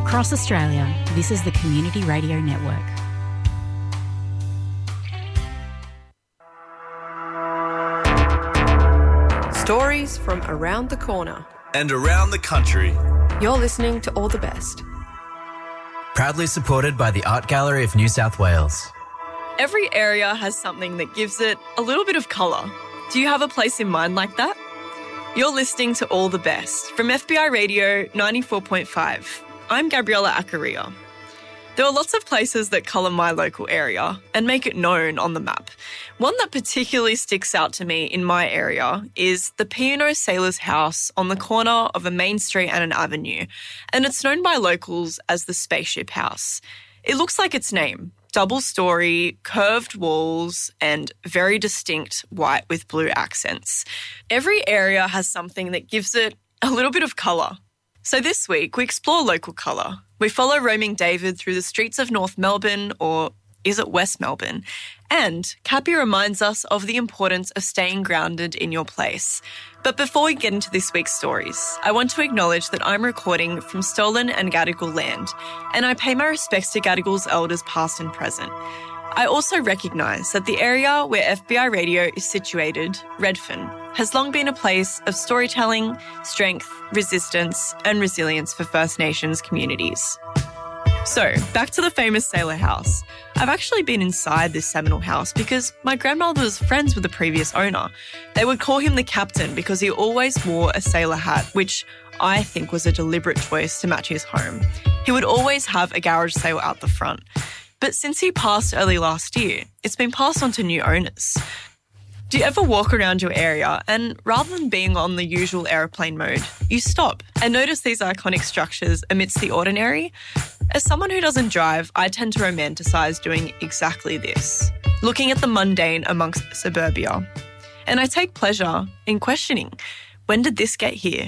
Across Australia, this is the Community Radio Network. Stories from around the corner. And around the country. You're listening to All the Best. Proudly supported by the Art Gallery of New South Wales. Every area has something that gives it a little bit of colour. Do you have a place in mind like that? You're listening to All the Best from FBI Radio 94.5. I'm Gabriella Accaria. There are lots of places that colour my local area and make it known on the map. One that particularly sticks out to me in my area is the P&O Sailors House on the corner of a main street and an avenue, and it's known by locals as the Spaceship House. It looks like its name, double-storey, curved walls, and very distinct white with blue accents. Every area has something that gives it a little bit of colour. So this week, we explore local colour. We follow Roaming David through the streets of North Melbourne, or is it West Melbourne? And Cappy reminds us of the importance of staying grounded in your place. But before we get into this week's stories, I want to acknowledge that I'm recording from stolen and Gadigal land, and I pay my respects to Gadigal's elders past and present. I also recognise that the area where FBI Radio is situated, Redfern, has long been a place of storytelling, strength, resistance and resilience for First Nations communities. So, back to the famous Sailor House. I've actually been inside this seminal house because my grandmother was friends with the previous owner. They would call him the captain because he always wore a sailor hat, which I think was a deliberate choice to match his home. He would always have a garage sale out the front. But since he passed early last year, it's been passed on to new owners. Do you ever walk around your area and rather than being on the usual aeroplane mode, you stop and notice these iconic structures amidst the ordinary? As someone who doesn't drive, I tend to romanticise doing exactly this, looking at the mundane amongst suburbia. And I take pleasure in questioning, when did this get here?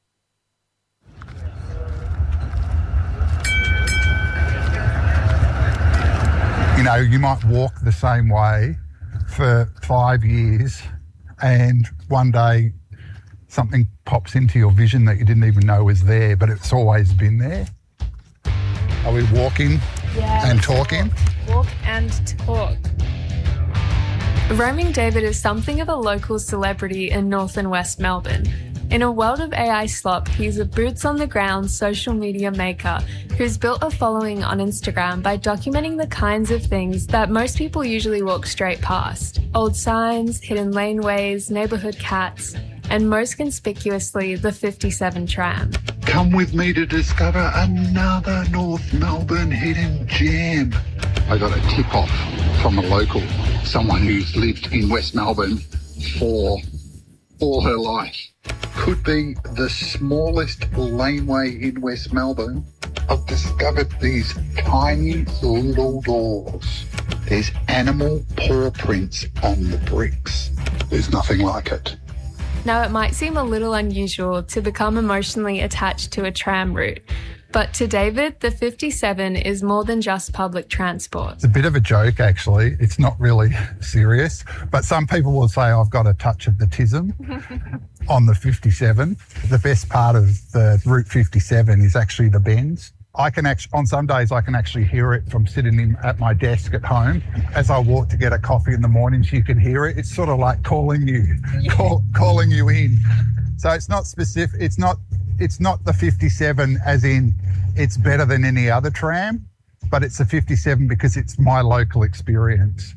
You know, you might walk the same way for 5 years and one day something pops into your vision that you didn't even know was there, but it's always been there. Are we walking and talking? Walk and talk. Roaming David is something of a local celebrity in North and West Melbourne. In a world of AI slop, he's a boots-on-the-ground social media maker who's built a following on Instagram by documenting the kinds of things that most people usually walk straight past. Old signs, hidden laneways, neighbourhood cats, and most conspicuously, the 57 tram. Come with me to discover another North Melbourne hidden gem. I got a tip-off from a local, someone who's lived in West Melbourne for all her life. Could be the smallest laneway in West Melbourne. I've discovered these tiny little doors. There's animal paw prints on the bricks. There's nothing like it. Now, it might seem a little unusual to become emotionally attached to a tram route, but to David, the 57 is more than just public transport. It's a bit of a joke, actually. It's not really serious, but some people will say I've got a touch of the tism on the 57. The best part of the Route 57 is actually the bends. On some days I can actually hear it from sitting at my desk at home. As I walk to get a coffee in the mornings, you can hear it. It's sort of like calling you in. So it's not specific. It's not the 57 as in it's better than any other tram, but it's a 57 because it's my local experience.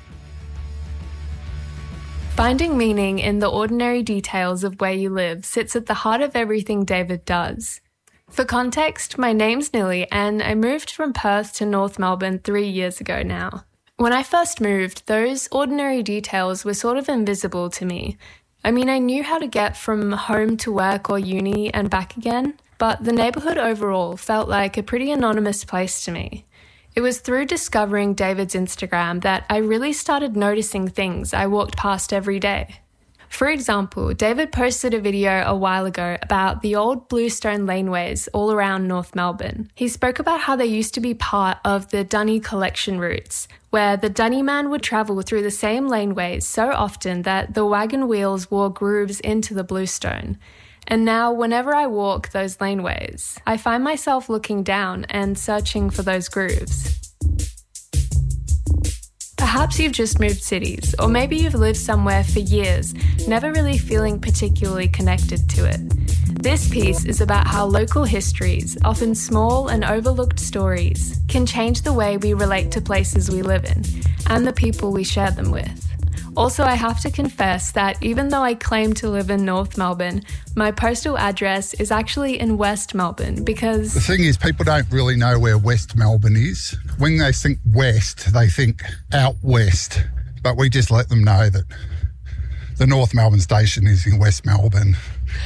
Finding meaning in the ordinary details of where you live sits at the heart of everything David does. For context, my name's Nilly and I moved from Perth to North Melbourne 3 years ago now. When I first moved, those ordinary details were sort of invisible to me. I mean, I knew how to get from home to work or uni and back again, but the neighbourhood overall felt like a pretty anonymous place to me. It was through discovering David's Instagram that I really started noticing things I walked past every day. For example, David posted a video a while ago about the old bluestone laneways all around North Melbourne. He spoke about how they used to be part of the Dunny collection routes, where the Dunny man would travel through the same laneways so often that the wagon wheels wore grooves into the bluestone. And now, whenever I walk those laneways, I find myself looking down and searching for those grooves. Perhaps you've just moved cities, or maybe you've lived somewhere for years, never really feeling particularly connected to it. This piece is about how local histories, often small and overlooked stories, can change the way we relate to places we live in and the people we share them with. Also, I have to confess that even though I claim to live in North Melbourne, my postal address is actually in West Melbourne because... The thing is, people don't really know where West Melbourne is. When they think west, they think out west. But we just let them know that the North Melbourne station is in West Melbourne.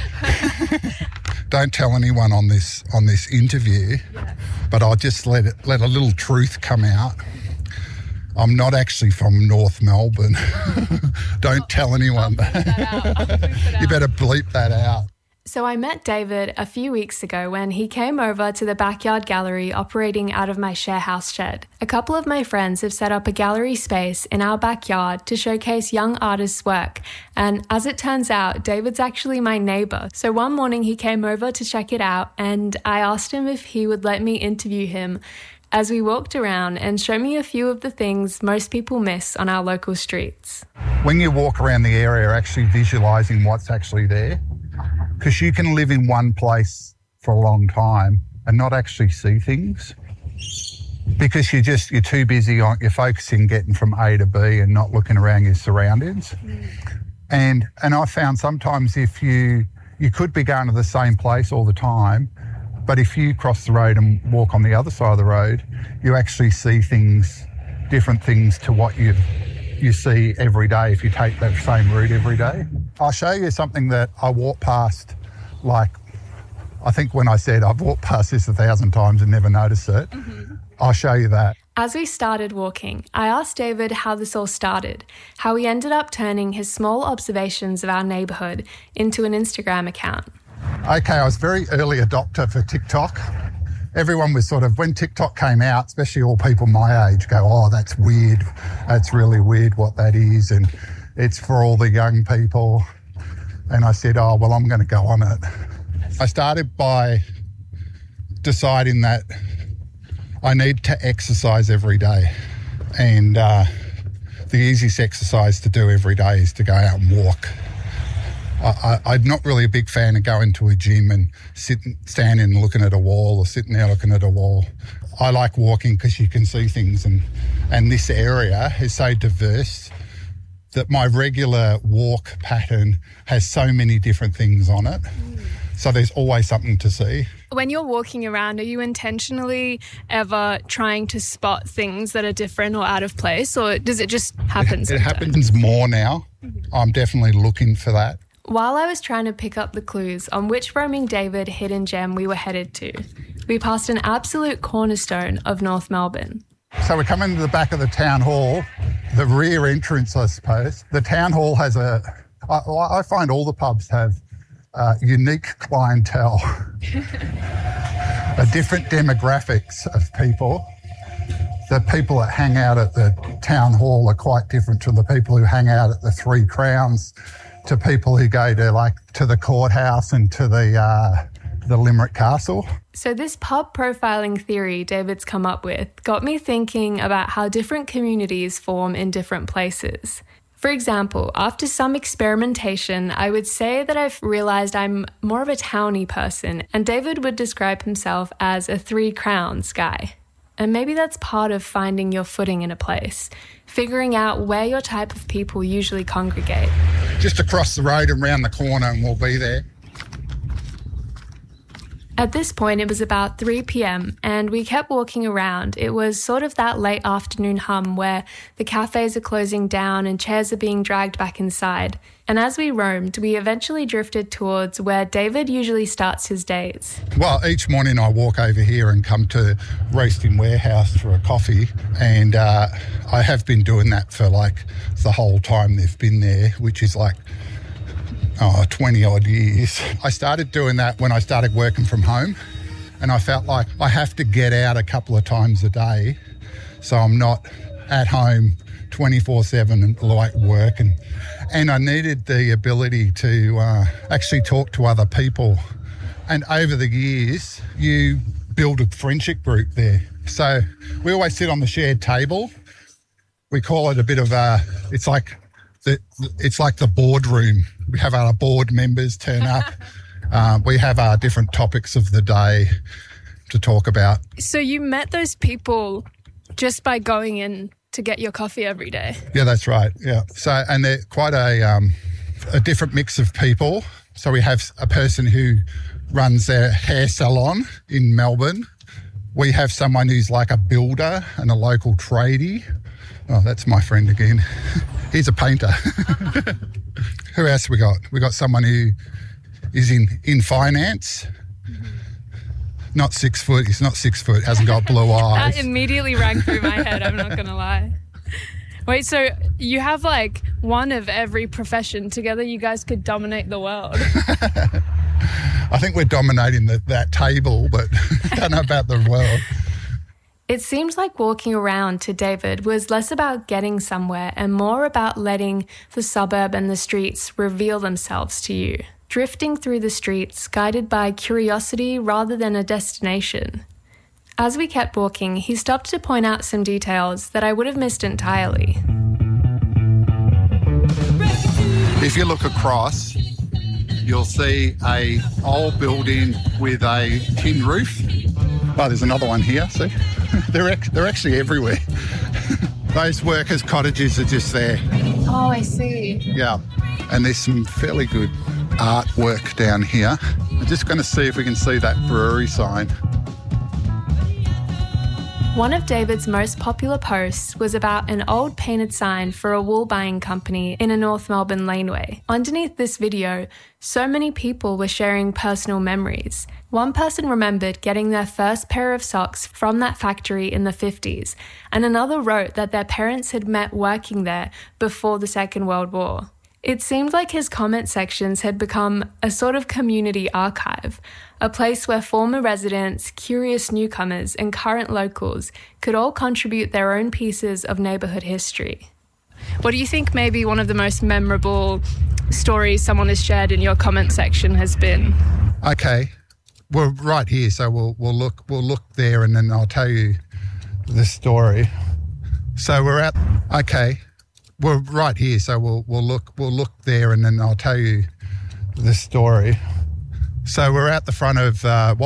Don't tell anyone on this interview, but I'll just let a little truth come out. I'm not actually from North Melbourne. Don't tell anyone that. You better bleep that out. So I met David a few weeks ago when he came over to the backyard gallery operating out of my share house shed. A couple of my friends have set up a gallery space in our backyard to showcase young artists' work. And as it turns out, David's actually my neighbour. So one morning he came over to check it out and I asked him if he would let me interview him as we walked around and show me a few of the things most people miss on our local streets. When you walk around the area, actually visualising what's actually there, because you can live in one place for a long time and not actually see things because you're too busy you're focusing getting from A to B and not looking around your surroundings. And I found sometimes if you could be going to the same place all the time, but if you cross the road and walk on the other side of the road, you actually see things, different things to what you see every day if you take that same route every day. I'll show you something that I walked past, like, I think when I said I've walked past this 1,000 times and never noticed it, I'll show you that. As we started walking, I asked David how this all started, how he ended up turning his small observations of our neighbourhood into an Instagram account. Okay, I was a very early adopter for TikTok. Everyone was when TikTok came out, especially all people my age, go, oh, that's weird. That's really weird what that is. And it's for all the young people. And I said, oh, well, I'm going to go on it. I started by deciding that I need to exercise every day. And the easiest exercise to do every day is to go out and walk. I'm not really a big fan of going to a gym and standing and looking at a wall or sitting there looking at a wall. I like walking because you can see things and this area is so diverse that my regular walk pattern has so many different things on it. So there's always something to see. When you're walking around, are you intentionally ever trying to spot things that are different or out of place, or does it just happen sometimes? It happens more now. I'm definitely looking for that. While I was trying to pick up the clues on which roaming David hidden gem we were headed to, we passed an absolute cornerstone of North Melbourne. So we're coming to the back of the town hall, the rear entrance, I suppose. The town hall has I find all the pubs have unique clientele, different demographics of people. The people that hang out at the town hall are quite different to the people who hang out at the Three Crowns, to people who go to the courthouse and to the Limerick Castle. So this pub profiling theory David's come up with got me thinking about how different communities form in different places. For example, after some experimentation, I would say that I've realised I'm more of a towny person, and David would describe himself as a Three Crowns guy. And maybe that's part of finding your footing in a place, figuring out where your type of people usually congregate. Just across the road and round the corner and we'll be there. At this point, it was about 3 p.m. and we kept walking around. It was sort of that late afternoon hum where the cafes are closing down and chairs are being dragged back inside. And as we roamed, we eventually drifted towards where David usually starts his days. Well, each morning I walk over here and come to Roasting Warehouse for a coffee, and I have been doing that for the whole time they've been there, which is 20 odd years. I started doing that when I started working from home, and I felt like I have to get out a couple of times a day so I'm not at home 24/7 and like work, and I needed the ability to actually talk to other people. And over the years, you build a friendship group there. So we always sit on the shared table. We call it a bit of it's like the boardroom. We have our board members turn up. We have our different topics of the day to talk about. So you met those people just by going in to get your coffee every day? Yeah, that's right. Yeah. So, and they're quite a different mix of people. So we have a person who runs their hair salon in Melbourne. We have someone who's like a builder and a local tradie. Oh, that's my friend again. He's a painter. Who else we got? We got someone who is in finance. Not 6 foot. He's not 6 foot. Hasn't got blue eyes. That immediately rang through my head. I'm not going to lie. Wait, so you have like one of every profession. Together you guys could dominate the world. I think we're dominating that table, but I don't know about the world. It seemed like walking around to David was less about getting somewhere and more about letting the suburb and the streets reveal themselves to you. Drifting through the streets, guided by curiosity rather than a destination. As we kept walking, he stopped to point out some details that I would have missed entirely. If you look across, you'll see an old building with a tin roof. Oh, there's another one here, see? They're actually everywhere. Those workers' cottages are just there. Oh, I see. Yeah, and there's some fairly good artwork down here. I'm just going to see if we can see that brewery sign. One of David's most popular posts was about an old painted sign for a wool buying company in a North Melbourne laneway. Underneath this video, so many people were sharing personal memories. One person remembered getting their first pair of socks from that factory in the 50s, and another wrote that their parents had met working there before the Second World War. It seemed like his comment sections had become a sort of community archive, a place where former residents, curious newcomers, and current locals could all contribute their own pieces of neighbourhood history. What do you think maybe one of the most memorable stories someone has shared in your comment section has been? Okay, we're right here, so we'll look there, and then I'll tell you the story. So we're right here, so we'll look there, and then I'll tell you the story. So we're out the front of what